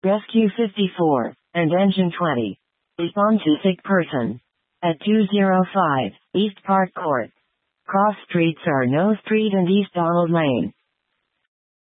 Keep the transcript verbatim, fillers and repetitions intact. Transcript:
Rescue fifty-four, and Engine twenty. Respond to sick person. At two oh five, East Park Court. Cross streets are No Street and East Donald Lane.